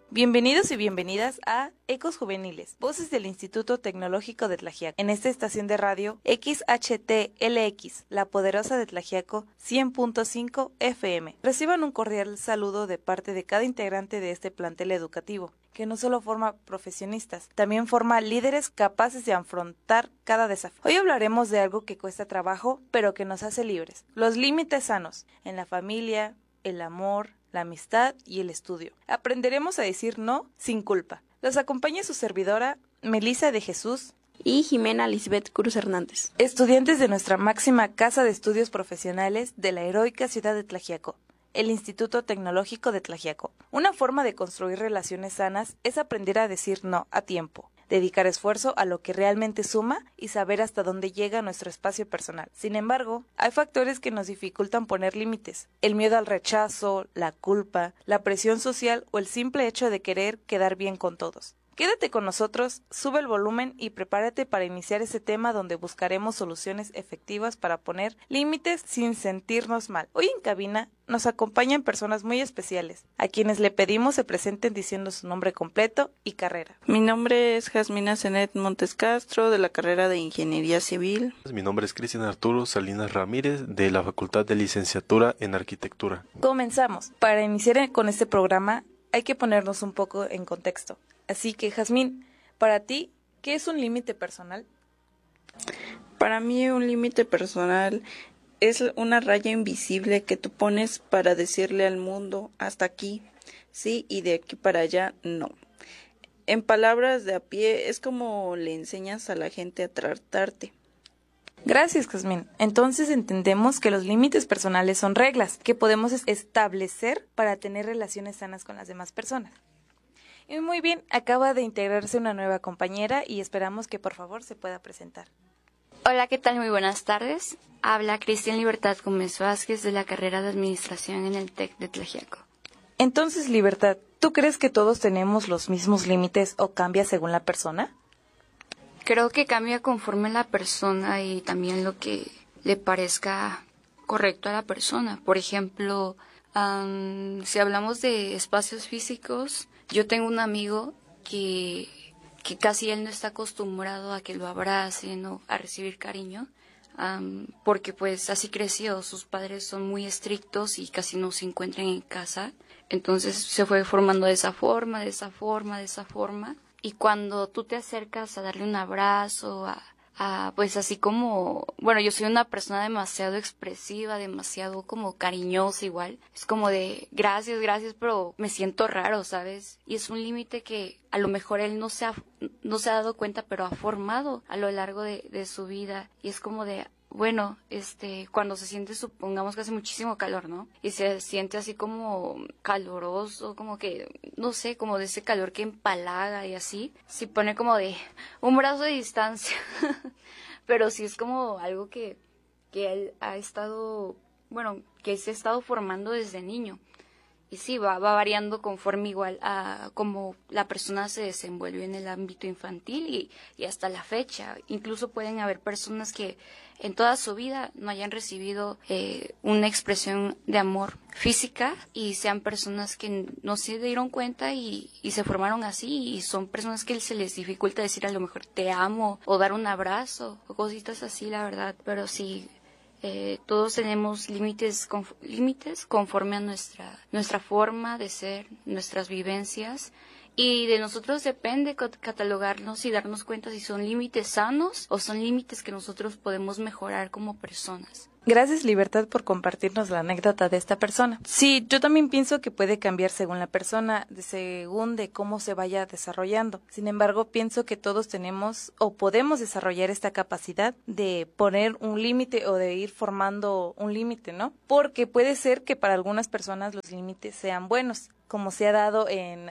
Bienvenidos y bienvenidas a Ecos Juveniles, voces del Instituto Tecnológico de Tlaxiaco. En esta estación de radio XHTLX, la poderosa de Tlaxiaco 100.5 FM. Reciban un cordial saludo de parte de cada integrante de este plantel educativo, que no solo forma profesionistas, también forma líderes capaces de afrontar cada desafío. Hoy hablaremos de algo que cuesta trabajo, pero que nos hace libres: los límites sanos en la familia, el amor, la amistad y el estudio. Aprenderemos a decir no sin culpa. Los acompaña su servidora, Melissa de Jesús y Jimena Lisbeth Cruz Hernández, estudiantes de nuestra máxima casa de estudios profesionales de la heroica ciudad de Tlaxiaco, el Instituto Tecnológico de Tlaxiaco. Una forma de construir relaciones sanas es aprender a decir no a tiempo, dedicar esfuerzo a lo que realmente suma y saber hasta dónde llega nuestro espacio personal. Sin embargo, hay factores que nos dificultan poner límites: el miedo al rechazo, la culpa, la presión social o el simple hecho de querer quedar bien con todos. Quédate con nosotros, sube el volumen y prepárate para iniciar ese tema donde buscaremos soluciones efectivas para poner límites sin sentirnos mal. Hoy en cabina nos acompañan personas muy especiales, a quienes le pedimos se presenten diciendo su nombre completo y carrera. Mi nombre es Jasmina Zenet Montes Castro, de la carrera de Ingeniería Civil. Mi nombre es Cristian Arturo Salinas Ramírez, de la Facultad de Licenciatura en Arquitectura. Comenzamos. Para iniciar con este programa hay que ponernos un poco en contexto. Así que, Jazmín, para ti, ¿qué es un límite personal? Para mí, un límite personal es una raya invisible que tú pones para decirle al mundo: hasta aquí, sí, y de aquí para allá, no. En palabras de a pie, es como le enseñas a la gente a tratarte. Gracias, Jazmín. Entonces entendemos que los límites personales son reglas que podemos establecer para tener relaciones sanas con las demás personas. Y muy bien, acaba de integrarse una nueva compañera y esperamos que por favor se pueda presentar. Hola, ¿qué tal? Muy buenas tardes. Habla Cristian Libertad Gómez Vázquez, de la carrera de Administración en el TEC de Tlaxiaco. Entonces, Libertad, ¿tú crees que todos tenemos los mismos límites o cambia según la persona? Creo que cambia conforme la persona y también lo que le parezca correcto a la persona. Por ejemplo, si hablamos de espacios físicos, yo tengo un amigo que casi él no está acostumbrado a que lo abracen o a recibir cariño, porque pues así creció. Sus padres son muy estrictos y casi no se encuentran en casa. Entonces se fue formando de esa forma. Y cuando tú te acercas a darle un abrazo, pues así como, bueno, yo soy una persona demasiado expresiva, demasiado como cariñosa igual. Es como de gracias, pero me siento raro, ¿sabes? Y es un límite que a lo mejor él no se ha dado cuenta, pero ha formado a lo largo de su vida. Y es como de, bueno, cuando se siente, supongamos que hace muchísimo calor, ¿no? Y se siente así como caloroso, como que, no sé, como de ese calor que empalaga y así. Se pone como de un brazo de distancia. Pero sí es como algo que él ha estado, bueno, que se ha estado formando desde niño. Y sí, va variando conforme igual a cómo la persona se desenvuelve en el ámbito infantil y hasta la fecha. Incluso pueden haber personas que en toda su vida no hayan recibido una expresión de amor física y sean personas que no se dieron cuenta y se formaron así, y son personas que se les dificulta decir a lo mejor te amo o dar un abrazo o cositas así, la verdad. Pero sí, todos tenemos límites conforme a nuestra forma de ser, nuestras vivencias, y de nosotros depende catalogarnos y darnos cuenta si son límites sanos o son límites que nosotros podemos mejorar como personas. Gracias, Libertad, por compartirnos la anécdota de esta persona. Sí, yo también pienso que puede cambiar según la persona, según de cómo se vaya desarrollando. Sin embargo, pienso que todos tenemos o podemos desarrollar esta capacidad de poner un límite o de ir formando un límite, ¿no? Porque puede ser que para algunas personas los límites sean buenos, como se ha dado en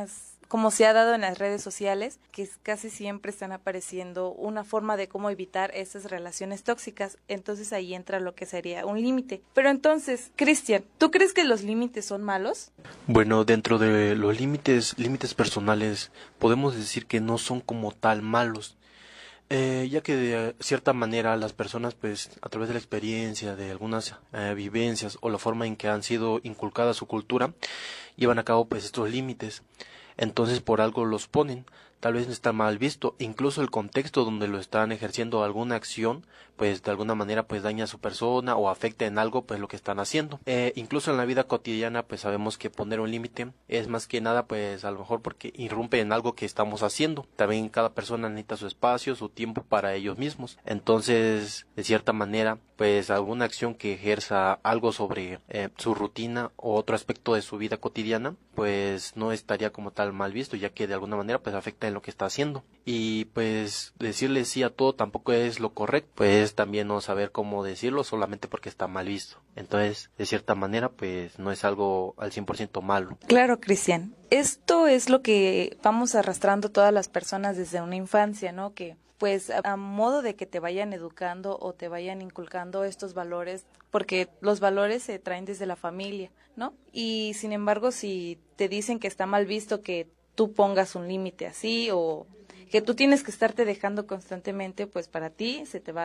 las redes sociales, que casi siempre están apareciendo una forma de cómo evitar esas relaciones tóxicas. Entonces ahí entra lo que sería un límite. Pero entonces, Cristian, ¿tú crees que los límites son malos? Bueno, dentro de los límites personales, podemos decir que no son como tal malos. Ya que de cierta manera las personas, pues, a través de la experiencia, de algunas vivencias o la forma en que han sido inculcada su cultura, llevan a cabo, pues, estos límites. Entonces, por algo los ponen. Tal vez no está mal visto, incluso el contexto donde lo están ejerciendo alguna acción, pues de alguna manera pues daña a su persona o afecta en algo pues lo que están haciendo. Incluso en la vida cotidiana pues sabemos que poner un límite es más que nada pues a lo mejor porque irrumpe en algo que estamos haciendo. También cada persona necesita su espacio, su tiempo para ellos mismos. Entonces, de cierta manera, pues alguna acción que ejerza algo sobre su rutina o otro aspecto de su vida cotidiana, pues no estaría como tal mal visto, ya que de alguna manera pues afecta en lo que está haciendo. Y pues decirle sí a todo tampoco es lo correcto, pues también no saber cómo decirlo solamente porque está mal visto. Entonces, de cierta manera, pues no es algo al 100% malo. Claro, Cristian. Esto es lo que vamos arrastrando todas las personas desde una infancia, ¿no? Que pues a modo de que te vayan educando o te vayan inculcando estos valores, porque los valores se traen desde la familia, ¿no? Y sin embargo, si te dicen que está mal visto que tú pongas un límite así o que tú tienes que estarte dejando constantemente, pues para ti se te va a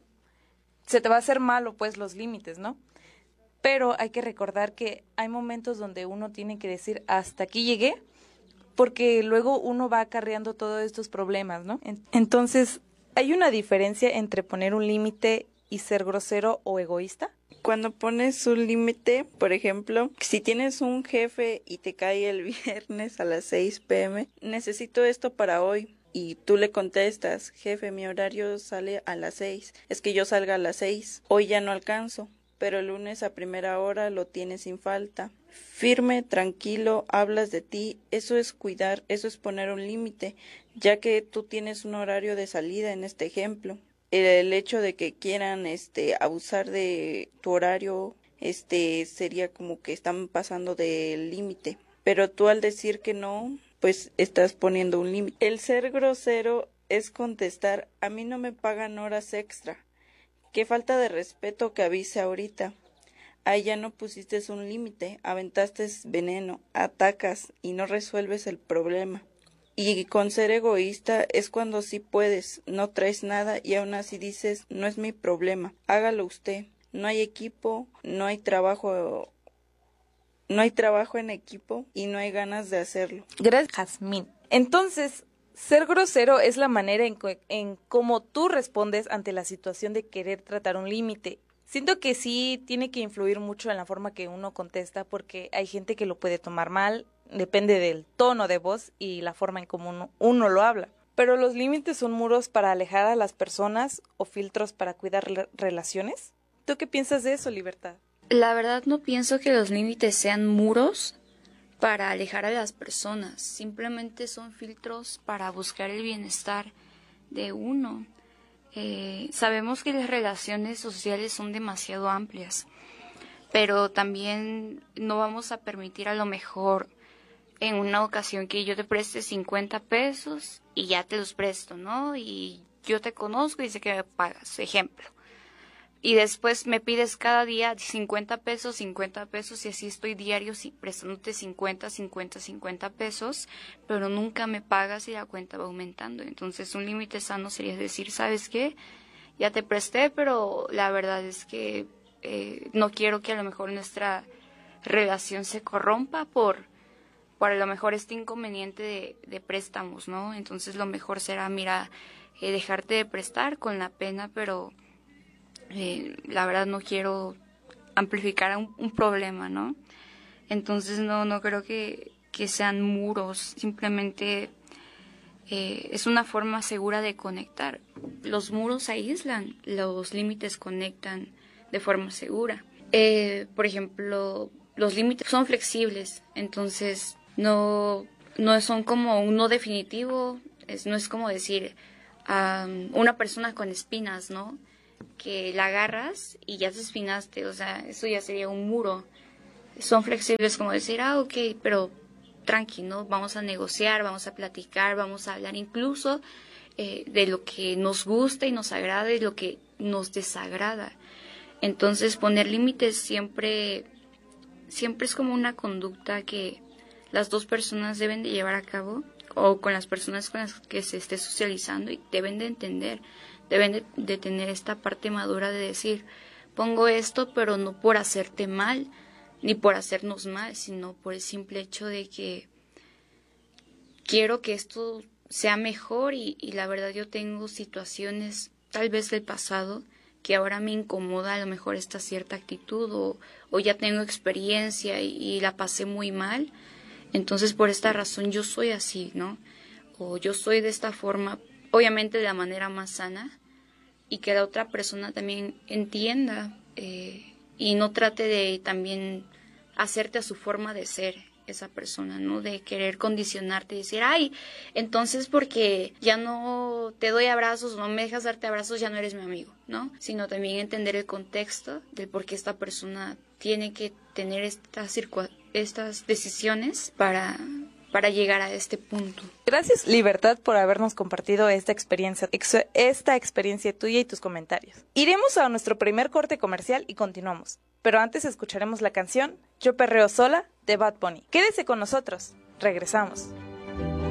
hacer malo pues los límites, ¿no? Pero hay que recordar que hay momentos donde uno tiene que decir hasta aquí llegué, porque luego uno va acarreando todos estos problemas, ¿no? Entonces, ¿hay una diferencia entre poner un límite y ser grosero o egoísta? Cuando pones un límite, por ejemplo, si tienes un jefe y te cae el viernes a las 6 p.m., necesito esto para hoy. Y tú le contestas, jefe, mi horario sale a las 6. Es que yo salga a las 6. Hoy ya no alcanzo, pero el lunes a primera hora lo tienes sin falta. Firme, tranquilo, hablas de ti, eso es cuidar, eso es poner un límite, ya que tú tienes un horario de salida en este ejemplo. El hecho de que quieran abusar de tu horario sería como que están pasando del límite, pero tú al decir que no, pues estás poniendo un límite. El ser grosero es contestar, a mí no me pagan horas extra. Qué falta de respeto que avise ahorita. Ahí ya no pusiste un límite, aventaste veneno, atacas y no resuelves el problema. Y con ser egoísta es cuando sí puedes, no traes nada y aún así dices, no es mi problema, hágalo usted. No hay equipo, no hay trabajo en equipo y no hay ganas de hacerlo. Gracias, Jazmín. Entonces, ser grosero es la manera en cómo tú respondes ante la situación de querer tratar un límite. Siento que sí tiene que influir mucho en la forma que uno contesta porque hay gente que lo puede tomar mal, depende del tono de voz y la forma en cómo uno lo habla. Pero los límites son muros para alejar a las personas o filtros para cuidar relaciones. ¿Tú qué piensas de eso, Libertad? La verdad no pienso que los límites sean muros para alejar a las personas, simplemente son filtros para buscar el bienestar de uno. Sabemos que las relaciones sociales son demasiado amplias, pero también no vamos a permitir a lo mejor en una ocasión que yo te preste 50 pesos y ya te los presto, ¿no? Y yo te conozco y sé que me pagas, ejemplo. Y después me pides cada día 50 pesos y así estoy diario prestándote 50 pesos, pero nunca me pagas y la cuenta va aumentando. Entonces un límite sano sería decir, ¿sabes qué? Ya te presté, pero la verdad es que no quiero que a lo mejor nuestra relación se corrompa por a lo mejor este inconveniente de préstamos, ¿no? Entonces lo mejor será, mira, dejarte de prestar con la pena, pero la verdad no quiero amplificar un problema, ¿no? Entonces no creo que sean muros, simplemente es una forma segura de conectar. Los muros aíslan, los límites conectan de forma segura. Por ejemplo, los límites son flexibles, entonces no son como un no definitivo, no es como decir una persona con espinas, ¿no? Que la agarras y ya te espinaste, o sea, eso ya sería un muro. Son flexibles como decir, ok, pero tranqui, ¿no? Vamos a negociar, vamos a platicar, vamos a hablar incluso de lo que nos gusta y nos agrada y lo que nos desagrada. Entonces poner límites siempre es como una conducta que las dos personas deben de llevar a cabo o con las personas con las que se esté socializando, y deben de entender, deben de tener esta parte madura de decir, pongo esto, pero no por hacerte mal, ni por hacernos mal, sino por el simple hecho de que quiero que esto sea mejor y la verdad yo tengo situaciones tal vez del pasado que ahora me incomoda a lo mejor esta cierta actitud o ya tengo experiencia y la pasé muy mal. Entonces por esta razón yo soy así, ¿no? O yo soy de esta forma, obviamente de la manera más sana, y que la otra persona también entienda y no trate de también hacerte a su forma de ser esa persona, ¿no? De querer condicionarte y decir, ay, entonces porque ya no te doy abrazos o no me dejas darte abrazos ya no eres mi amigo, ¿no? Sino también entender el contexto del por qué esta persona tiene que tener estas decisiones para llegar a este punto. Gracias, Libertad, por habernos compartido esta experiencia tuya y tus comentarios. Iremos a nuestro primer corte comercial y continuamos. Pero antes escucharemos la canción Yo Perreo Sola de Bad Bunny. Quédese con nosotros. Regresamos.